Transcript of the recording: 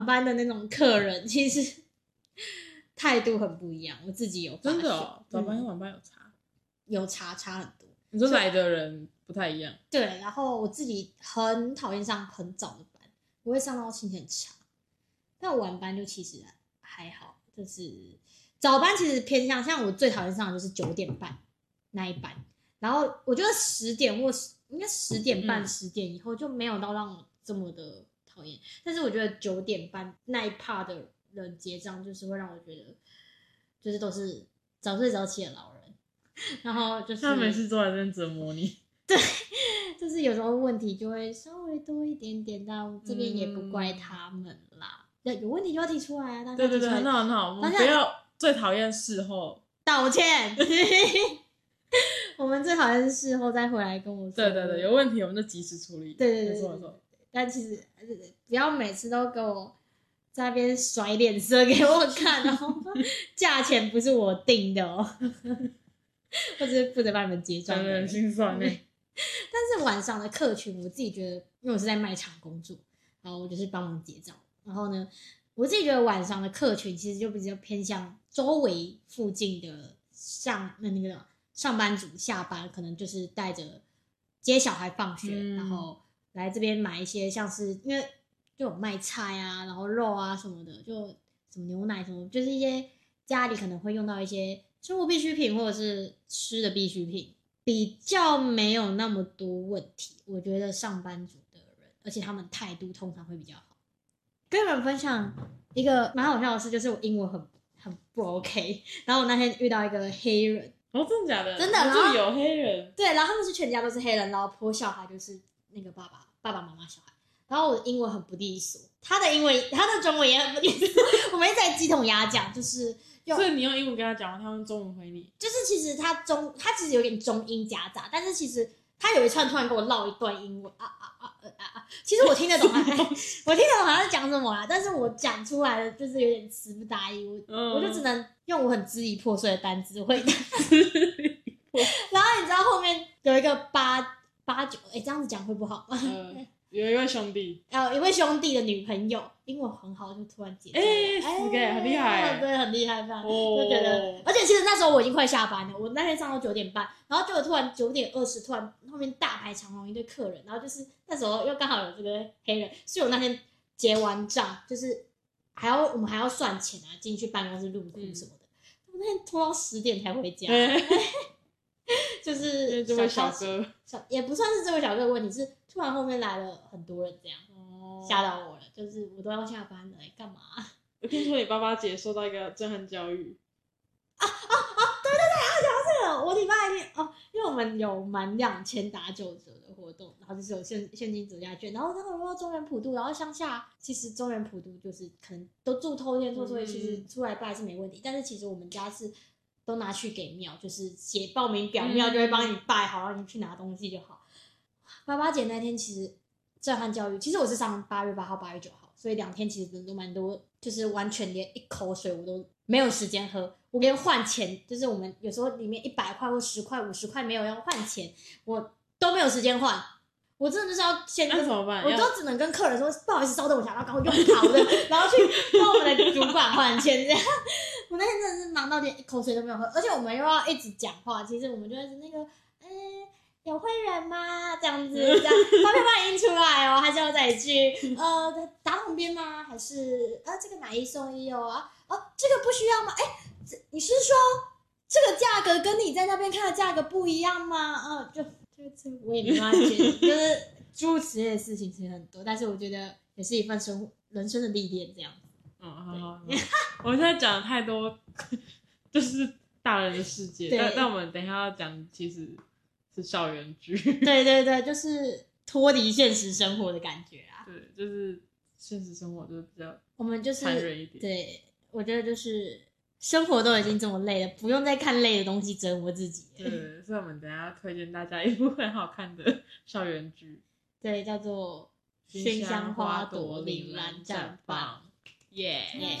班的那种客人其实态度很不一样，我自己有发现。 真的哦，早班跟晚班有差， 有差很多。 你说来的人不太一样。 对，然后我自己很讨厌上很早的班，我会上到心情很差。但晚班就其实还好，就是早班其实偏向我最讨厌上的就是9点半那一班，然后我觉得10点或应该10点半、10点以后就没有到让我这么的讨厌，但是我觉得9点半那一 part 的人结账，就是会让我觉得就是都是早睡早起的老人，然后就是他每次都在这边折磨你。 对，就是有时候问题就会稍微多一点点，但这边也不怪他们啦。有问题就要提出来啊！ 对对对，很好很好，我们不要最讨厌事后道歉。我们最讨厌是事后再回来跟我说。 对对对，有问题我们就及时处理。 对对对， 没错没错。 但其实不要每次都给我在那边甩脸色给我看哦，价钱不是我定的哦，我只是负责帮你们结账。 很心酸呢。 但是晚上的客群，我自己觉得，因为我是在卖场工作，然后我就是帮忙结账。然后呢，我自己觉得晚上的客群其实就比较偏向周围附近的那个上班族下班，可能就是带着接小孩放学，然后来这边买一些像是因为就有卖菜啊，然后肉啊什么的，就什么牛奶什么，就是一些家里可能会用到一些生活必需品或者是吃的必需品。比较没有那么多问题，我觉得上班族的人，而且他们态度通常会比较好。跟你们分享一个蛮好笑的事，就是我英文很不 OK， 然后我那天遇到一个黑人。 哦，真的假的？ 真的，然后就有黑人。 对，然后他们是全家都是黑人，老婆小孩就是那个爸爸妈妈小孩。然后我的英文很不利索，他的中文也很不利索，我们一直在鸡同鸭讲，就是所以你用英文跟他讲，他用中文回你。 就是其实他其实有点中英夹杂，但是其实他有一串突然跟我唠一段英文其实我听得懂我听得懂他在讲什么啦，但是我讲出来的就是有点词不达意，我就只能用我很支离破碎的单词回答。然后你知道后面有一个8、9，这样子讲会不好吗？ 有一位兄弟， 一位兄弟的女朋友英文很好，就突然解很厉害， 对，很厉害，就觉得，而且其实那时候我已经快下班了，我那天上到9点半，然后就突然9点20，突然后面大排长龙一堆客人，然后就是那时候又刚好有这个黑人，所以我那天结完账，就是我们还要算钱啊，进去办公室入库什么的，我那天拖到10点才回家。就是这位小哥也不算是这位小哥的问题，是突然后面来了很多人，这样吓到我了。就是我都要下班了，干嘛？ 我听说你爸爸姐受到一个震撼教育对，讲到这个，我礼拜天因为我们有满2000打9折的活动，然后就是有现金折价券，然后他们到中原普渡，然后乡下其实中原普渡就是可能都住透天厝，所以其实出来拜是没问题，但是其实我们家是都拿去给庙，就是写报名表，庙就会帮你拜好，然后你去拿东西就好。爸爸姐那天其实震撼教育，其实我是上8月8号、8月9号，所以2天其实人都蛮多，就是完全连一口水我都没有时间喝，我连换钱，就是我们有时候里面100块或10块、50块没有要换钱，我都没有时间换。我真的就是要先那怎么办？ 我都只能跟客人说不好意思，稍等我一下，然后赶快用好的，然后去跟我们的主管换钱这样。我那天真的是忙到连一口水都没有喝，而且我们又要一直讲话，其实我们就会是那个有会员吗？这样子，这样发票帮你印出来哦，还是要再一句打统编吗？还是这个买1送1哦这个不需要吗？你是说这个价格跟你在那边看的价格不一样吗？我也没办法解释，就是诸如此类的事情其实很多，但是我觉得也是一份人生的历练这样子。 好，我现在讲了太多，就是大人的世界，但我们等一下要讲其实是校园剧。对对对，就是脱离现实生活的感觉啊。 对，就是现实生活就是比较我们就是残忍一点。 对，我觉得就是生活都已经这么累了，不用再看累的东西折磨自己。 对，所以我们等一下推荐大家一部很好看的校园剧， 对，叫做《熏香花朵铃兰绽放》。 耶。